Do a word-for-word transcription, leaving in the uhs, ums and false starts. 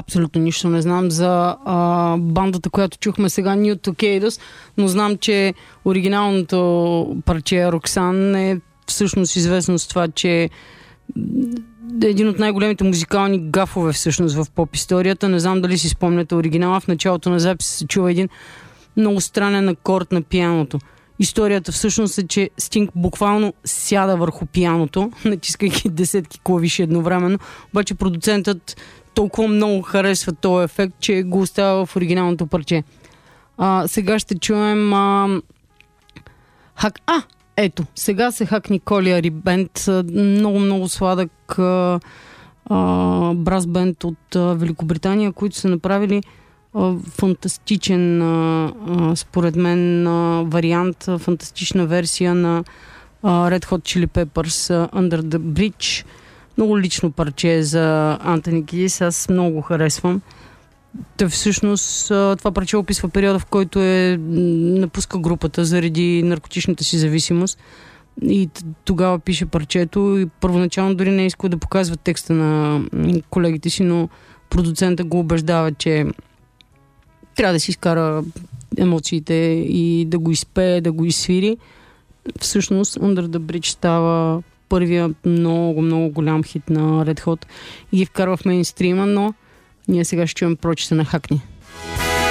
абсолютно нищо не знам за а, бандата, която чухме сега, New Tocados, но знам, че оригиналното парче Роксан е всъщност известно с това, че един от най-големите музикални гафове всъщност в поп-историята. Не знам дали си спомняте оригинала. В началото на записа се чува един много странен акорд на пианото. Историята всъщност е, че Стинг буквално сяда върху пианото, натискайки десетки клавиши едновременно, обаче продуцентът толкова много харесва този ефект, че го оставя в оригиналното парче. А, сега ще чуем а, хак... А! Ето, сега се хакни Колиари бенд, много-много сладък а, а, брас бенд от а, Великобритания, които са направили а, фантастичен, а, а, според мен, а, вариант, а, фантастична версия на а, Red Hot Chili Peppers а, Under the Bridge. Много лично парче за Антони Кидис, аз много го харесвам. Той всъщност това парче описва периода, в който е напуска групата заради наркотичната си зависимост и тогава пише парчето и първоначално дори не иска да показва текста на колегите си, но продуцента го убеждава, че трябва да си изкара емоциите и да го изпее, да го изсвири. Всъщност Under the Bridge става първия много, много голям хит на Red Hot и ги вкарва в мейнстрима, но ние сега ще чуем прочета на Хакни.